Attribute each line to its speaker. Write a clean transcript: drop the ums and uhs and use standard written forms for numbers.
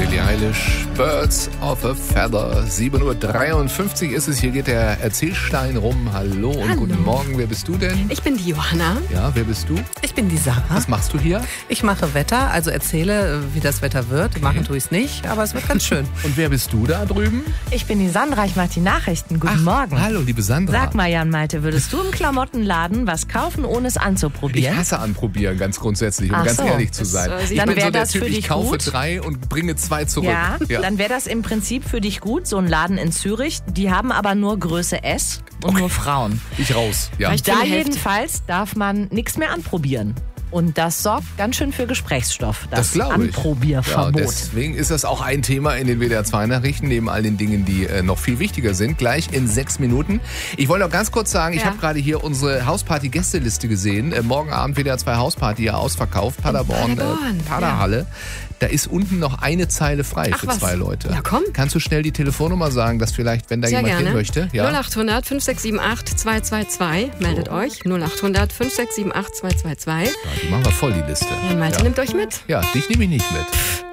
Speaker 1: Billie Eilish, Birds of a Feather. 7:53 Uhr ist es. Hier geht der Erzählstein rum. Hallo und guten Morgen. Wer bist du denn?
Speaker 2: Ich bin die Johanna.
Speaker 1: Ja, wer bist du?
Speaker 3: Ich bin die Sarah.
Speaker 1: Was machst du hier?
Speaker 3: Ich mache Wetter, also erzähle, wie das Wetter wird. Machen tue ich es nicht, aber es wird ganz schön.
Speaker 1: Und wer bist du da drüben?
Speaker 4: Ich bin die Sandra, ich mache die Nachrichten. Guten Morgen.
Speaker 1: Hallo, liebe Sandra.
Speaker 4: Sag mal, Jan Malte, würdest du im Klamottenladen was kaufen, ohne es
Speaker 1: Ich
Speaker 4: anzuprobieren?
Speaker 1: hasse anprobieren, ganz grundsätzlich, um
Speaker 4: Ach
Speaker 1: ganz
Speaker 4: so.
Speaker 1: ehrlich zu sein. Ich
Speaker 4: dann
Speaker 1: bin
Speaker 4: wär
Speaker 1: so der
Speaker 4: das
Speaker 1: Typ,
Speaker 4: für
Speaker 1: ich
Speaker 4: dich
Speaker 1: kaufe
Speaker 4: gut.
Speaker 1: 3 und bringe 2 zurück.
Speaker 4: Ja, dann wäre das im Prinzip für dich gut, so ein Laden in Zürich. Die haben aber nur Größe S und nur Frauen.
Speaker 1: Ich raus. Ja.
Speaker 2: Reicht für
Speaker 4: Da
Speaker 2: die Hälfte.
Speaker 4: jedenfalls darf man nichts mehr anprobieren. Und das sorgt ganz schön für Gesprächsstoff,
Speaker 1: Das glaube ich.
Speaker 4: Anprobierverbot.
Speaker 1: Ja, deswegen ist das auch ein Thema in den WDR 2 Nachrichten, neben all den Dingen, die noch viel wichtiger sind. Gleich in 6 Minuten. Ich wollte noch ganz kurz sagen, ich habe gerade hier unsere Hausparty-Gästeliste gesehen. Morgen Abend WDR 2 Hausparty, ja, ausverkauft. Paderborn, Paderhalle. Da ist unten noch eine Zeile frei für
Speaker 2: was?
Speaker 1: 2 Leute.
Speaker 2: Ja, komm.
Speaker 1: Kannst du schnell die Telefonnummer sagen, dass vielleicht, wenn da
Speaker 2: Sehr
Speaker 1: jemand
Speaker 2: gerne.
Speaker 1: hin möchte? Ja.
Speaker 2: 0800 5678 222. Meldet euch. 0800 5678 222.
Speaker 1: Ja, die machen wir voll, die Liste.
Speaker 2: Jan Malte nimmt euch mit.
Speaker 1: Ja, dich nehme ich nicht mit.